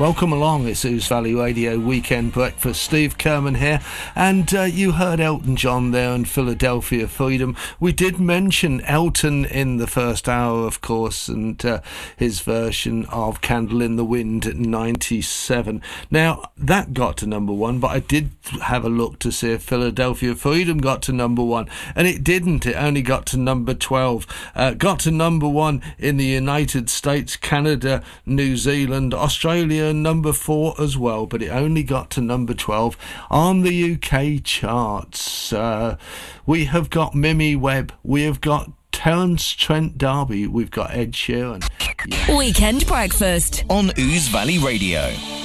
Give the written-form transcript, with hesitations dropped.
Welcome along, it's Ouse Valley Radio Weekend Breakfast. Steve Kerman here, and you heard Elton John there and Philadelphia Freedom. We did mention Elton in the first hour, of course, and his version of Candle in the Wind at 97. Now, that got to number one, but I did have a look to see if Philadelphia Freedom got to number one, and it didn't. It only got to number 12. Got to number one in the United States, Canada, New Zealand, Australia, number 4 as well, but it only got to number 12 on the UK charts. We have got Mimi Webb, we have got Terence Trent D'Arby, we've got Ed Sheeran. Weekend Breakfast on Ouse Valley Radio.